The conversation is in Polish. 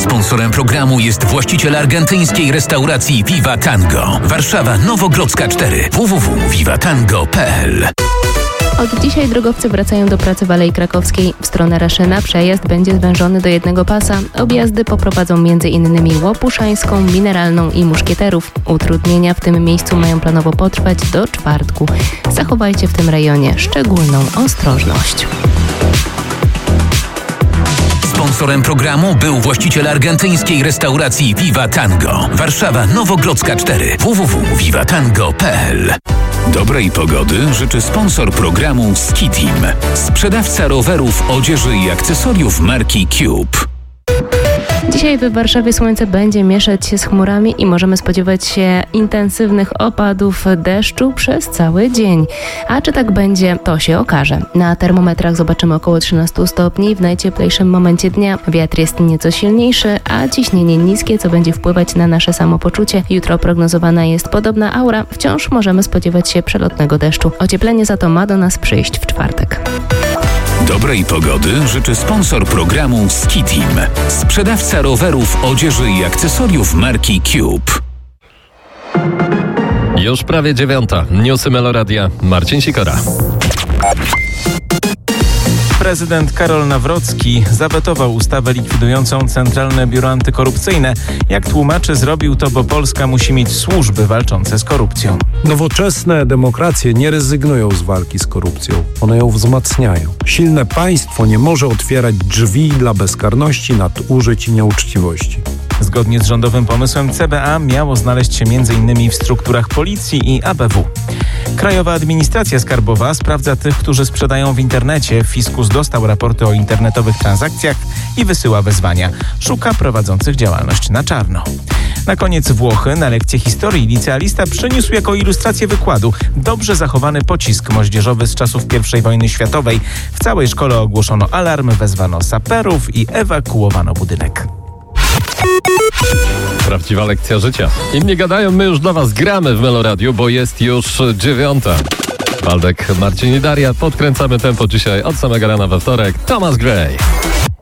Sponsorem programu jest właściciel argentyńskiej restauracji Viva Tango. Warszawa Nowogrodzka 4. www.vivatango.pl. Od dzisiaj drogowcy wracają do pracy w Alei Krakowskiej. W stronę Raszyna przejazd będzie zwężony do jednego pasa. Objazdy poprowadzą m.in. Łopuszańską, Mineralną i Muszkieterów. Utrudnienia w tym miejscu mają planowo potrwać do czwartku. Zachowajcie w tym rejonie szczególną ostrożność. Sponsorem programu był właściciel argentyńskiej restauracji Viva Tango. Warszawa Nowogrodzka 4. www.vivatango.pl. Dobrej pogody życzy sponsor programu Ski Team. Sprzedawca rowerów, odzieży i akcesoriów marki Cube. Dzisiaj w Warszawie słońce będzie mieszać się z chmurami i możemy spodziewać się intensywnych opadów deszczu przez cały dzień. A czy tak będzie, to się okaże. Na termometrach zobaczymy około 13 stopni w najcieplejszym momencie dnia. Wiatr jest nieco silniejszy, a ciśnienie niskie, co będzie wpływać na nasze samopoczucie. Jutro prognozowana jest podobna aura. Wciąż możemy spodziewać się przelotnego deszczu. Ocieplenie za to ma do nas przyjść w czwartek. Dobrej pogody życzy sponsor programu Ski Team. Sprzedawca rowerów, odzieży i akcesoriów marki Cube. Już prawie 9:00. Newsy Meloradia. Marcin Sikora. Prezydent Karol Nawrocki zawetował ustawę likwidującą Centralne Biuro Antykorupcyjne. Jak tłumaczy, zrobił to, bo Polska musi mieć służby walczące z korupcją. Nowoczesne demokracje nie rezygnują z walki z korupcją. One ją wzmacniają. Silne państwo nie może otwierać drzwi dla bezkarności, nadużyć i nieuczciwości. Zgodnie z rządowym pomysłem CBA miało znaleźć się m.in. w strukturach policji i ABW. Krajowa Administracja Skarbowa sprawdza tych, którzy sprzedają w internecie. Fiskus dostał raporty o internetowych transakcjach i wysyła wezwania. Szuka prowadzących działalność na czarno. Na koniec Włochy. Na lekcję historii licealista przyniósł jako ilustrację wykładu dobrze zachowany pocisk moździerzowy z czasów I wojny światowej. W całej szkole ogłoszono alarm, wezwano saperów i ewakuowano budynek. Prawdziwa lekcja życia. Inni gadają, my już dla was gramy w Meloradiu, bo jest już 9:00. Waldek, Marcin i Daria. Podkręcamy tempo dzisiaj od samego rana we wtorek. Thomas Gray.